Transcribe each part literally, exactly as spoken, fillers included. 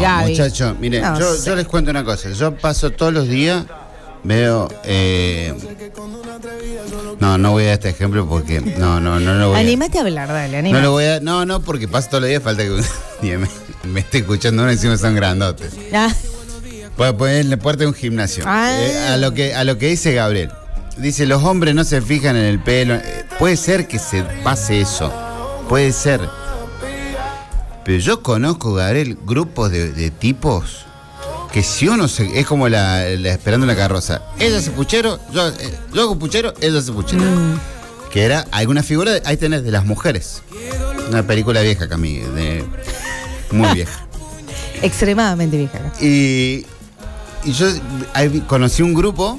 Gaby. Muchachos, miren, no yo, sé. yo les cuento una cosa. Yo paso todos los días, veo... Eh, no, no voy a dar este ejemplo porque... No, no, no lo voy a... Animate a hablar, dale, No animate. lo voy a... No, no, porque paso todos los días, falta que un día me, me esté escuchando uno encima son grandotes. Ah, Puedo poner en la puerta de un gimnasio. Ah. Eh, a, lo que, a lo que dice Gabriel. Dice, los hombres no se fijan en el pelo. Eh, puede ser que se pase eso. Puede ser. Pero yo conozco, Gabriel, grupos de, de tipos que si uno se... Es como la, la esperando la carroza. Ella hace puchero, yo, eh, yo hago puchero, ella hace puchero. Mm. Que era alguna figura, de- ahí tenés, de las mujeres. Una película vieja, Cami, de, muy vieja. extremadamente vieja. Y, y yo ahí conocí un grupo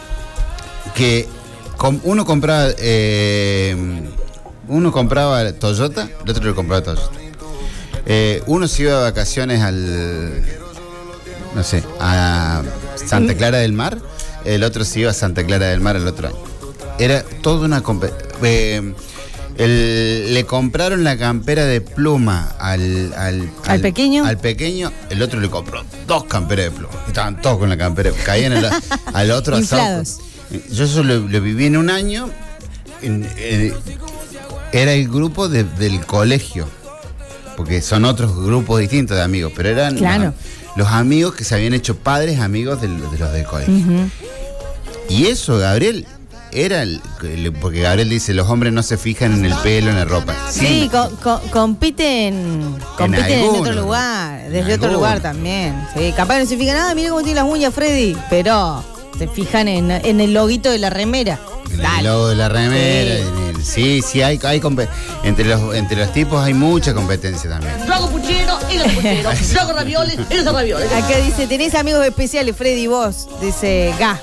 que com- uno compraba eh, uno compraba Toyota, el otro le compraba Toyota. Eh, uno se iba de vacaciones al no sé, a Santa Clara del Mar, el otro se iba a Santa Clara del Mar el otro año. Era toda una compe- eh, el- le compraron la campera de pluma al, al, ¿Al pequeño? Al pequeño, el otro le compró dos camperas de pluma. Estaban todos con la campera, caían el- al otro asado. Inflados. Yo eso lo, lo viví en un año. En- en- era el grupo de- del colegio, porque son otros grupos distintos de amigos, pero eran Claro. los, los amigos que se habían hecho padres amigos del- de los del colegio. Ujú. Y eso, Gabriel, era el, el- porque Gabriel dice, los hombres no se fijan en el pelo, en la ropa. Sí, co- co- compiten, compiten en, alguno, otro ¿no? lugar, En desde otro alguno. lugar también. Sí, capaz no se fijan nada, mira cómo tiene las uñas Freddy, pero se fijan en, en el loguito de la remera. En Dale. el logo de la remera. Sí. en el- sí, sí, hay, hay compe- entre los entre los tipos hay mucha competencia también. Yo hago puchero, él hace puchero. Yo hago ravioles, él hace ravioles. Acá dice, tenés amigos especiales, Freddy, vos, dice Ga.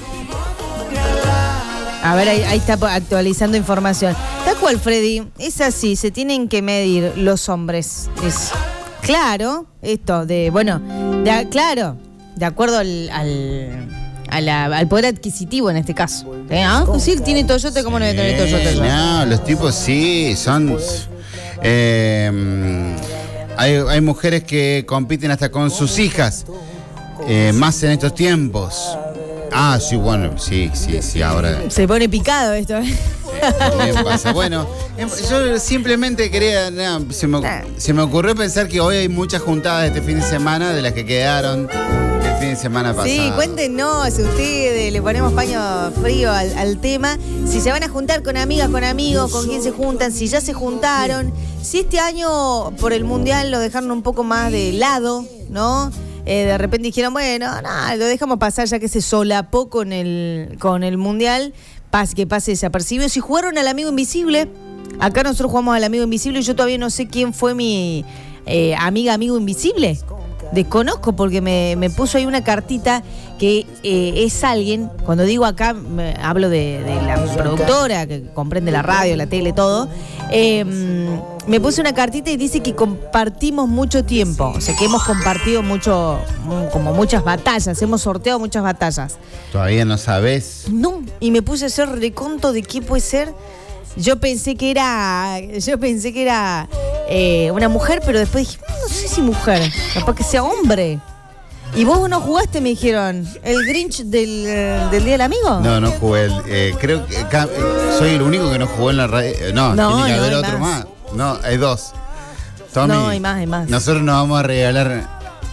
A ver, ahí, ahí está actualizando información. Tal cual, Freddy, es así, se tienen que medir los hombres. Es claro, esto de, bueno, de, a- claro, de acuerdo al, al, a la- al poder adquisitivo en este caso. ¿Eh? ¿Ah? Pues sí, él tiene Toyota, ¿cómo no debe tener Toyota? Eh, ya? no, los tipos sí, son... eh, hay, hay mujeres que compiten hasta con sus hijas, eh, más en estos tiempos. Ah, sí, bueno, sí, sí, sí, ahora... Se pone picado esto. ¿eh? También pasa. Bueno, em, yo simplemente quería, no, se, me, se me ocurrió pensar que hoy hay muchas juntadas este fin de semana de las que quedaron el fin de semana pasado. Sí, cuéntenos ustedes, le ponemos paño frío al, al tema. Si se van a juntar con amigas, con amigos, con quién se juntan, si ya se juntaron, si este año por el Mundial lo dejaron un poco más de lado, ¿no? Eh, de repente dijeron, bueno, nada, lo dejamos pasar ya que se solapó con el, con el Mundial, pas, que pase desapercibido. Si jugaron al amigo invisible, acá nosotros jugamos al amigo invisible y yo todavía no sé quién fue mi eh, amiga, amigo invisible. Desconozco porque me, me puso ahí una cartita que eh, es alguien, cuando digo acá, me, hablo de, de la productora que comprende la radio, la tele, todo, eh, me puso una cartita y dice que compartimos mucho tiempo, o sea que hemos compartido mucho, como muchas batallas, hemos sorteado muchas batallas. Todavía no sabes. No, y me puse a hacer reconto de qué puede ser. Yo pensé que era, yo pensé que era eh, una mujer, pero después dije, no sé si mujer, capaz que sea hombre. ¿Y vos no jugaste, me dijeron, el Grinch del, eh, del Día del Amigo? No, no jugué. el- eh, creo que ca- eh, soy el único que no jugó en la radio. eh, No, No, tiene que no, haber hay otro más. más. No, hay dos. Tommy, No, hay más, hay más. Nosotros nos vamos a regalar.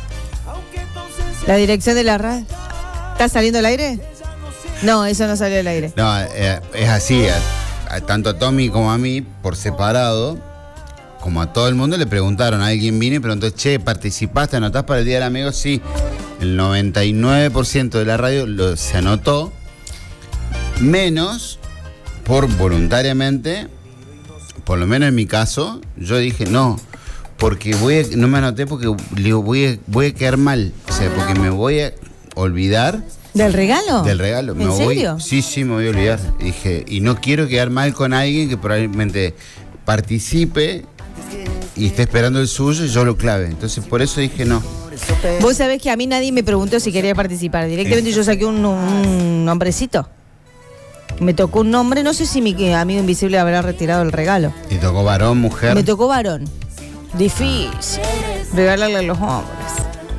La dirección de la radio. ¿Está saliendo al aire? No, eso no salió al aire. No, eh, es así. a- a- tanto a Tommy como a mí, por separado, como a todo el mundo, le preguntaron. Alguien vino y preguntó, che, ¿participaste? ¿Anotás para el Día del Amigo? Sí. El noventa y nueve por ciento de la radio lo, se anotó, menos por voluntariamente, por lo menos en mi caso, yo dije no, porque voy a- no me anoté porque digo, voy, a, voy a quedar mal, o sea, porque me voy a olvidar ¿Del regalo? del regalo. ¿En Me voy- serio? Sí, sí, me voy a olvidar. Dije, y no quiero quedar mal con alguien que probablemente participe y esté esperando el suyo y yo lo clave. Entonces, por eso dije no. Vos sabés que a mí nadie me preguntó si quería participar. Directamente yo saqué un, un nombrecito. Me tocó un nombre, no sé si mi amigo invisible habrá retirado el regalo. ¿Te tocó varón, mujer? Me tocó varón. Difícil regalarle a los hombres.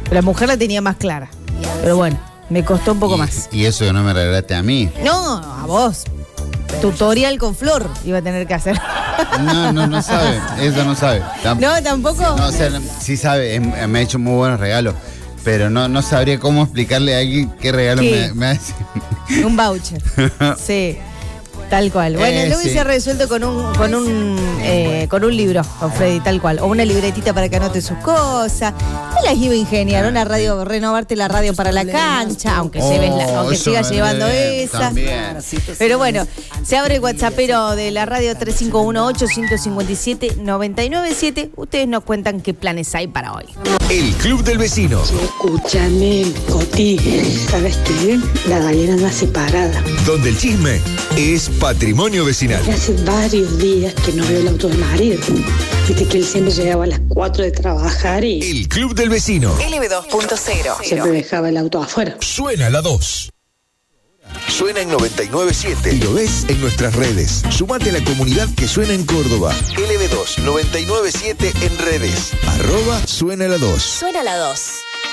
La mujer la tenía más clara. Pero bueno, me costó un poco y, más. Y eso que no me regalaste a mí. No, a vos. Tutorial con flor iba a tener que hacer. No, no, no sabe. Ella no sabe. Tamp- No, tampoco. No, o sea, no- sí sabe. es- me ha hecho muy buenos regalos. Pero no, no sabría cómo explicarle a alguien qué regalo ¿Qué? me, me hace. Un voucher. Sí. Tal cual. Bueno, Eh, lo hubiese sí. resuelto con un, con un eh, con un libro, con Freddy, tal cual. O una libretita para que anote sus cosas. Me las iba a ingeniar, una radio, renovarte la radio para la cancha, aunque Oh, lleves la, aunque eso sigas me- llevando esa. también. Pero bueno, se abre el WhatsAppero de la radio tres cinco uno ocho, uno cinco siete, nueve nueve siete. Ustedes nos cuentan qué planes hay para hoy. El Club del Vecino, Escúchame, Coti, ¿sabes qué? La gallina anda separada. donde el chisme es patrimonio vecinal. Y hace varios días que no veo el auto de marido. Viste que él siempre llegaba a las cuatro de trabajar y El Club del Vecino. L B dos punto cero. siempre dejaba el auto afuera. Suena la dos. Suena en noventa y nueve punto siete y lo ves en nuestras redes. Sumate a la comunidad que suena en Córdoba. L B dos noventa y nueve punto siete en redes. Arroba Suena la dos. Suena la dos.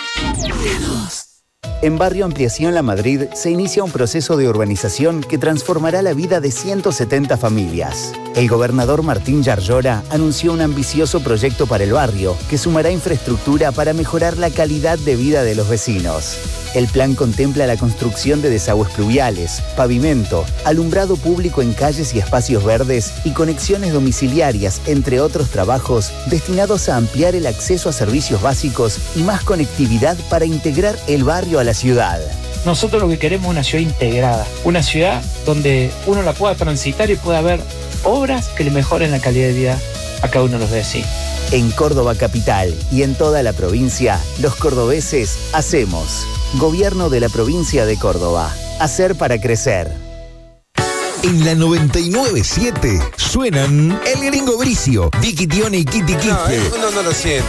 En Barrio Ampliación La Madrid se inicia un proceso de urbanización que transformará la vida de ciento setenta familias. El gobernador Martín Yarlora anunció un ambicioso proyecto para el barrio que sumará infraestructura para mejorar la calidad de vida de los vecinos. El plan contempla la construcción de desagües pluviales, pavimento, alumbrado público en calles y espacios verdes y conexiones domiciliarias, entre otros trabajos destinados a ampliar el acceso a servicios básicos y más conectividad para integrar el barrio a la ciudad. Nosotros lo que queremos es una ciudad integrada, una ciudad donde uno la pueda transitar y pueda ver obras que le mejoren la calidad de vida a cada uno de los vecinos. En Córdoba capital y en toda la provincia, los cordobeses hacemos. Gobierno de la provincia de Córdoba. Hacer para crecer. En la noventa y nueve punto siete suenan El Gringo Bricio, Vicky Tione y Kitty Quispe. No, no, no lo siento.